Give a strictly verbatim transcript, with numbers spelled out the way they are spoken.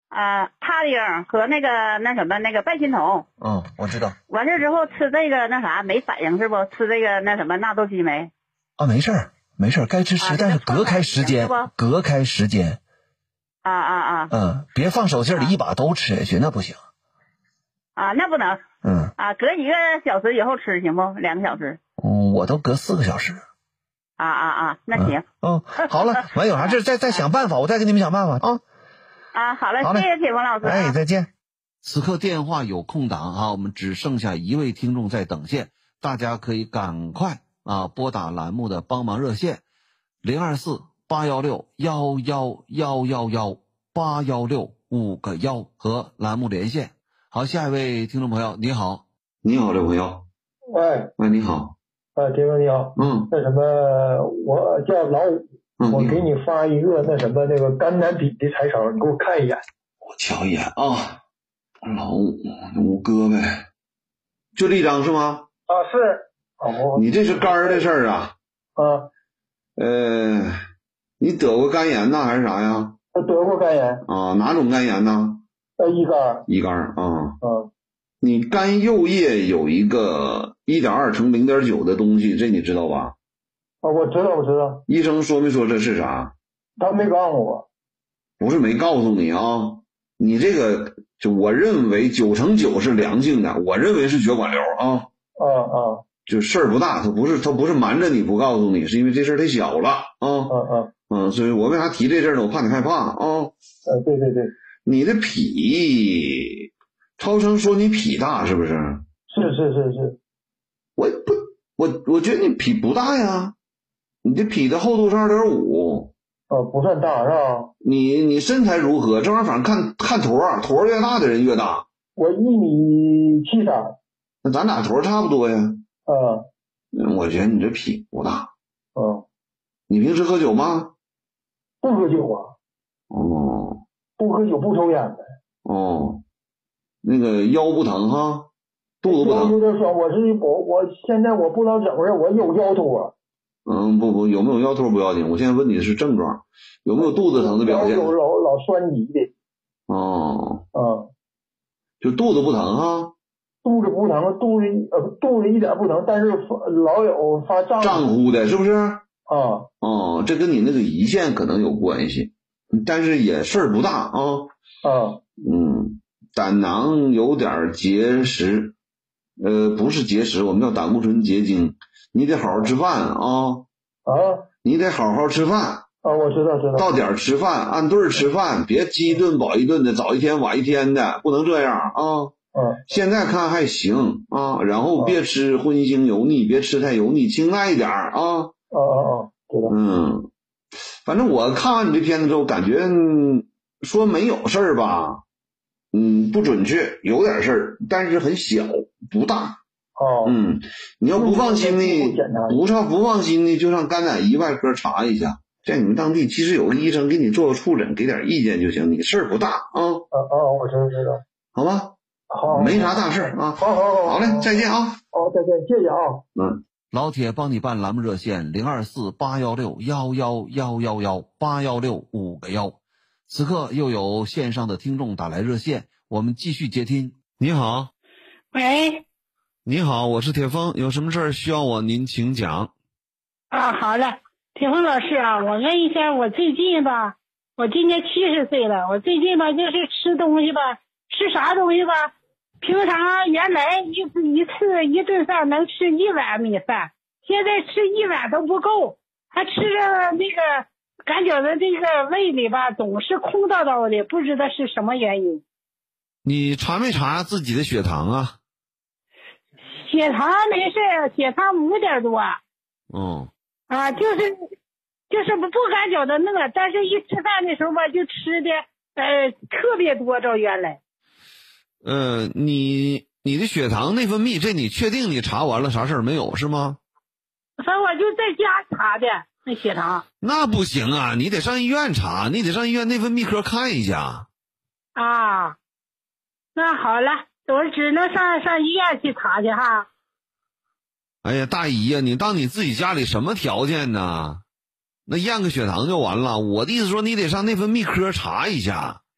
啊，他汀和那个那什么那个半心酮。 嗯，我知道。 完事之后吃这个那啥没反应是不？吃这个那什么纳豆激酶。 啊，没事儿，没事儿，该吃吃， 啊、 但是隔开时间，隔开时间。 啊啊啊！ 嗯，别放手心里一把都吃下去，那不行。 啊，那不能。 嗯。 啊，隔一个小时以后吃行不？两个小时。 嗯，我都隔四个小时。 啊啊啊，那行。 嗯，嗯好了，完有啥事再再想办法，我再给你们想办法啊。 啊，好了， 好嘞， 谢谢铁峰老师。 哎，再见。此刻电话有空档啊，我们只剩下一位听众在等线，大家可以赶快啊拨打栏目的帮忙热线零二四八幺六幺幺幺幺幺八幺六五个幺和栏目连线。好，下一位听众朋友，你好。你好，这位朋友。 喂。 喂，你好。 啊，铁哥你好。 嗯。 那什么，我叫老五。 嗯。 我给你发一个那什么那个肝胆脾的彩超，你给我看一眼。 我瞧一眼啊。老五，五哥呗。就这张是吗？ 啊，是。哦。 你这是肝儿的事儿啊。 啊。 呃，你得过肝炎呐还是啥呀？ 我得过肝炎。 啊，哪种肝炎呢？ 呃，乙肝。 乙肝啊。 嗯。 你肝右叶有一个 一点二 乘 零点九 的东西，这你知道吧？ 啊，我知道，我知道。 医生说没说这是啥？ 他没告诉我。 不是没告诉你啊，你这个就我认为九成九是良性的，我认为是血管瘤啊。 啊啊。 就事儿不大，他不是他不是瞒着你不告诉你，是因为这事儿太小了啊。 嗯嗯。 嗯，所以我为啥提这事儿呢？我怕你害怕啊。 呃，对对对。 你的脾，超声说你脾大是不是？ 是是是是。 我不，我我觉得你脾不大呀，你的脾的厚度是 二点五。 呃，不算大是吧？ 你你身材如何？这玩意儿反正看看坨儿，坨儿越大的人越大。 我一米七三。 那咱俩坨儿差不多呀。 嗯。 我觉得你这脾不大。 嗯。 你平时喝酒吗？ 不喝酒啊。 哦。 不喝酒不抽烟呗。 哦。那个腰不疼哈？肚子不疼？ 腰有点酸，我是我我现在我不知道怎么回事，我有腰托。 嗯，不不，有没有腰托不要紧，我现在问你的是症状，有没有肚子疼的表现？ 有老老酸急的。 哦。 嗯。 就肚子不疼哈？ 肚子不疼，肚子呃肚子一点不疼，但是老有发胀胀乎的，是不是？ 啊。 哦，这跟你那个胰腺可能有关系，但是也事儿不大啊。 啊。 嗯，胆囊有点结石，呃，不是结石，我们叫胆固醇结晶。你得好好吃饭啊。 啊。 你得好好吃饭。 啊，我知道知道。 到点吃饭，按顿吃饭，别饥一顿饱一顿的，早一天晚一天的，不能这样啊。 嗯。 现在看还行啊，然后别吃荤腥油腻，别吃太油腻，清淡一点啊。 哦哦哦，知道。 嗯，反正我看完你这片子之后，感觉说没有事儿吧，嗯，不准确，有点事儿，但是很小，不大。 哦。 嗯，你要不放心的，不上不放心的，就上肝胆胰外科查一下。在你们当地，其实有个医生给你做个触诊，给点意见就行，你事儿不大啊。 哦哦，我知道知道。 好吧。 好。 没啥大事啊。 好好好。 好嘞，再见啊。 好，再见，谢谢啊。 嗯。老铁帮你办栏目热线零二四八幺六幺幺幺幺幺八幺六五个幺。此刻又有线上的听众打来热线，我们继续接听。你好。 喂。 你好，我是铁峰，有什么事儿需要我您请讲。 啊，好的，铁峰老师啊，我问一下，我最近吧，我今年七十岁了，我最近吧就是吃东西吧，吃啥东西吧，平常原来一次一次一顿饭能吃一碗米饭，现在吃一碗都不够，还吃着那个感觉的这个胃里吧总是空荡荡的，不知道是什么原因。 你查没查自己的血糖啊？ 血糖没事，血糖五点多。 嗯。 啊，就是就是不不感觉的那个，但是一吃饭的时候吧，就吃的呃特别多，照原来。 呃，你你的血糖内分泌，这你确定你查完了啥事儿没有是吗？ 反正我就在家查的那血糖。 那不行啊，你得上医院查，你得上医院内分泌科看一下。 啊，那好了，我只能上上医院去查去哈。 哎呀，大姨呀，你当你自己家里什么条件呢？那验个血糖就完了。我的意思说，你得上内分泌科查一下。